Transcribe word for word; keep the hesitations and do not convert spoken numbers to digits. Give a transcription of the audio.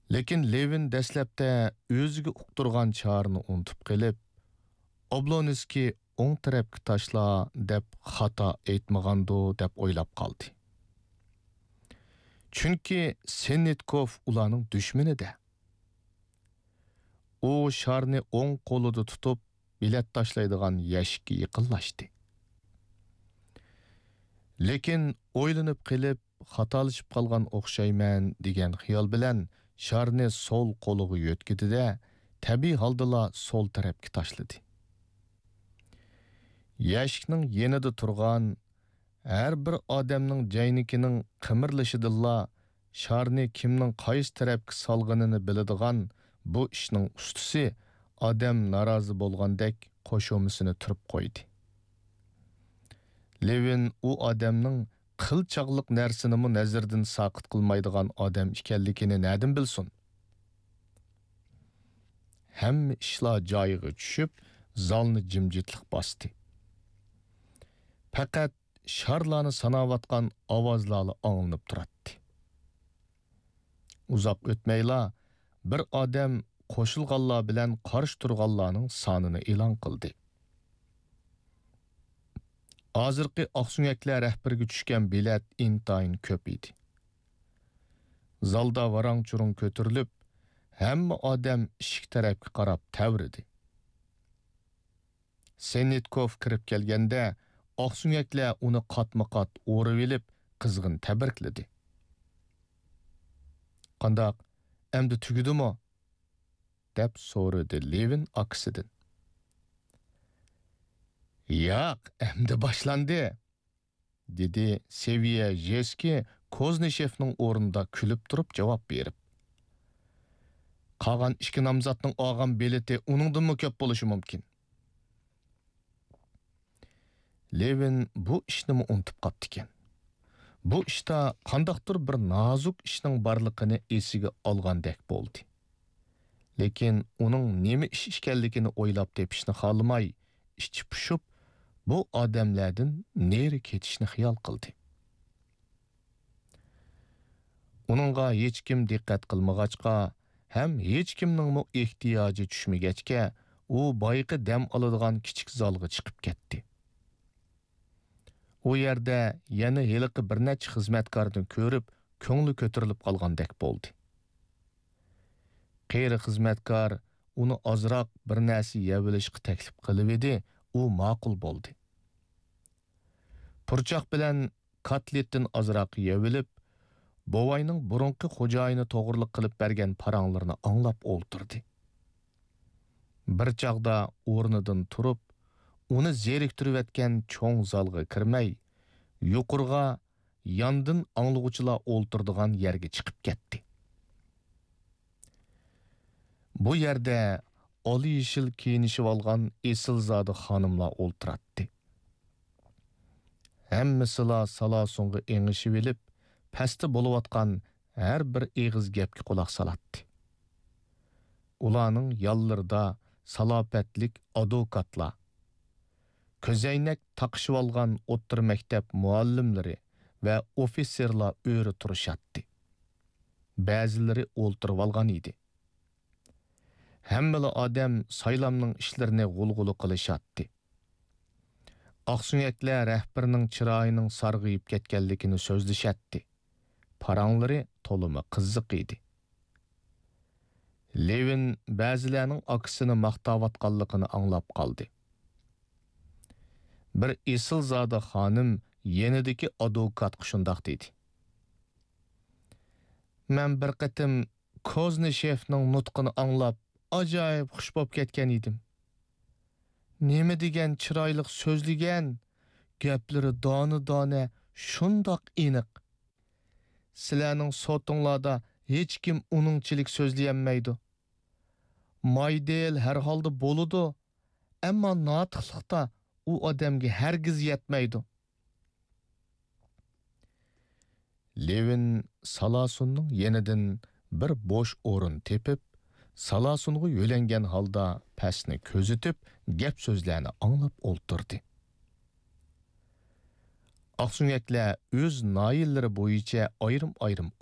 Lekin Levin dastlabda o'ziga uqtirgan chorni unutib qilib, Oblonskiy o'ng tarafga tashla deb xato aytmagando deb o'ylab qoldi. Chunki Sennetkov ularning dushmanida. U sharni o'ng qo'lida tutib, bilet tashlaydigan yashikka yaqinlashdi. Lekin o'ylanib qilib, xatolashib qolgan o'xshayman degan xiyol bilan sharni sol qo'liga yo'tkidida, tabiiy holdala sol tarafga tashladi. Yashikning yenida turgan har bir odamning jaynikining qimirlashidilla sharni kimning qaysi tarafga solganini biladigan bu ishning ustasi odam norozi bo'lgandek qo'shomisini turib qo'ydi. Levin u odamning qilchaqliq narsanimi nazardan saqit qilmaydigan odam ekanligini nadin bilsin. Hamma ishlar joyiga tushib, zalni jimjitlik bosdi. Faqat sharlarni sanayotgan ovozlar anglanib turadi. Uzoq o'tmayla bir odam qo'shilganlar bilan qarshi turganlarning sonini e'lon qildi. Hozirgi Oqsunyaklar rahbariga tushgan bilet intayin ko'p edi. Zalda varang-churung ko'tarilib, hamma odam ishik tarafga qarab tavridi. Sennetkov kirib kelganda Oqsunyaklar uni qatma-qat o'rib elib, qizg'in tabrikladi. "Qandaq, endi tugidimi?" deb so'radi Levin akasidan. "Yo'q, endi boshlandi", dedi Seviya Jeski Kozneshevning o'rnida kulib turib javob berib. "Qolgan ikki nomzodning olgan bileti uningdan ko'p bo'lishi mumkin." Levin bu ishni unutib qopti ekan. Bu ishda qandaqdir bir nozuk ishning borligini esiga olgandek bo'ldi. Lekin uning nima ish ekanligini o'ylab tepishni xohlamay, ichi pushib, bu odamlardan neri ketishni xiyol qildi. Uningga hech kim diqqat qilmag'achqa, ham hech kimning mu ehtiyoji tushmagachga, u boyiqi dam oladigan kichik zalga chiqib ketdi. U yerda yana heliqi bir necha xizmatkorni ko'rib, ko'ngli ko'tarilib qolgandek bo'ldi. Qeyri xizmatkor uni ozroq bir narsa yevilishga taklif qilib edi, u ma'qul bo'ldi. Purchoq bilan kotletdan ozroq yevilib, bovayning burunqi xo'jayini to'g'riliq qilib bergan paranglarni anglab o'ltirdi. Bir chaqda o'rnidan turib, uni zeriktirib etgan cho'ng zalga kirmay, yuqurga yandin anglag'uchilar o'ltirdigan yerga chiqib ketdi. Bu yerda oli yeshil kiyinishib olgan esilzodi xonimlar o'ltiratdi. Hammasila salasunga engishib elib, pastda bo'layotgan har bir eg'iz gapga quloq solatdi. Ularning yollarida salopatlik advokatlar, ko'zoynak taqishib olgan o'ttir maktab muallimlari va ofitserlar o'ri turishatdi. Ba'zilari o'ltirib olgan edi. Hammala odam saylamning ishlarini g'ulg'uli qilishatdi. Oqsunyaklar rahbarining chiroyining sarg'ayib ketganligini so'zlashatdi. Paranglari to'limi qiziq edi. Levin ba'zilarning akisini maqtayotganligini anglab qoldi. Bir esilzoda xonim yenidagi advokatga shundoq dedi. "Men bir qatim Kozneshevning nutqini anglab, ajoyib xush bo'lib ketgan edim. Nima degan chiroyli so'zligan, gaplari dona-dona, shundoq aniq. Sizlarning sotinglarda hech kim uningchilik so'zlayolmaydi. Maydel har holda bo'ladi, ammo notiqlikda u odamga hargiz yetmaydi." Levin Salasunning yenidan bir bo'sh o'rin tepib, Salasunga yo'langan holda pastni ko'zitib, gap so'zlarni anglab o'ltirdi. Oqsunyaklar o'z noyillari bo'yicha ayrim-ayrim